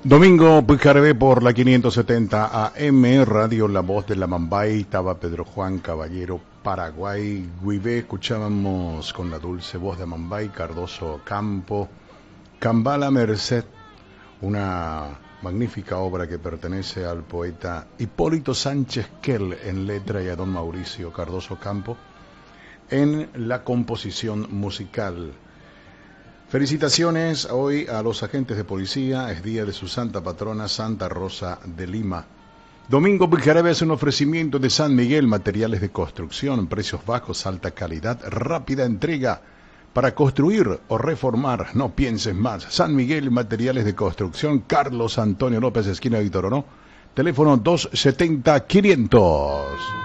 Domingo Pujarvé por la 570 AM, Radio La Voz de la Mambay, estaba Pedro Juan Caballero, Paraguay, Guibé, escuchábamos con la dulce voz de Mambay, Cardoso Campo, Cambala Merced, una magnífica obra que pertenece al poeta Hipólito Sánchez Kell en letra y a don Mauricio Cardoso Campo en la composición musical. Felicitaciones hoy a los agentes de policía, es día de su santa patrona Santa Rosa de Lima. Domingo Pujarvé es un ofrecimiento de San Miguel, materiales de construcción, precios bajos, alta calidad, rápida entrega. Para construir o reformar, no pienses más. San Miguel, materiales de construcción, Carlos Antonio López, esquina Víctor Orono, teléfono 270-500.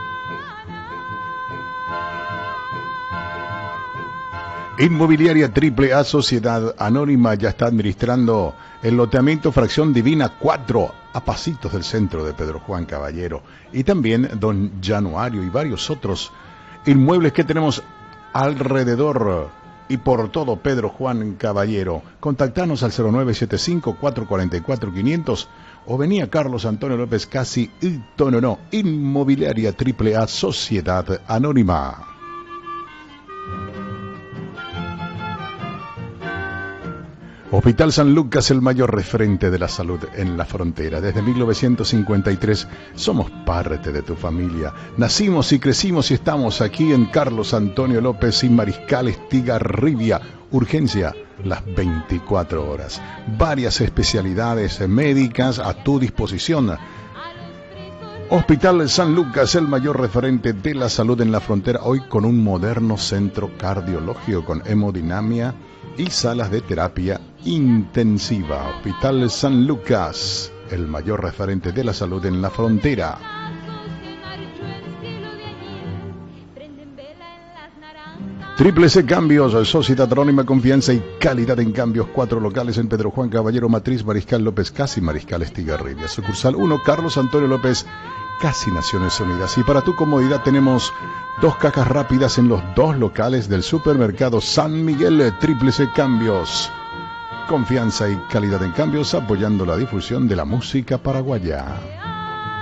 Inmobiliaria Triple A Sociedad Anónima ya está administrando el loteamiento Fracción Divina 4 a pasitos del centro de Pedro Juan Caballero, y también Don Januario y varios otros inmuebles que tenemos alrededor y por todo Pedro Juan Caballero. Contactanos al 0975-444-500 o venía Carlos Antonio López Casi Itonono. Inmobiliaria Triple A Sociedad Anónima. Hospital San Lucas, el mayor referente de la salud en la frontera. Desde 1953 somos parte de tu familia. Nacimos y crecimos y estamos aquí en Carlos Antonio López y Mariscal Estigarribia. Urgencia, las 24 horas. Varias especialidades médicas a tu disposición. Hospital San Lucas, el mayor referente de la salud en la frontera, hoy con un moderno centro cardiológico con hemodinamia y salas de terapia intensiva. Hospital San Lucas, el mayor referente de la salud en la frontera. Triple C Cambios, Sociedad Anónima, confianza y calidad en cambios. 4 locales en Pedro Juan Caballero, Matriz, Mariscal López Casi, Mariscal Estigarribia. Sucursal 1, Carlos Antonio López Casi, Naciones Unidas. Y para tu comodidad tenemos 2 cajas rápidas en los 2 locales del supermercado San Miguel. Triple C Cambios, confianza y calidad en cambios, apoyando la difusión de la música paraguaya.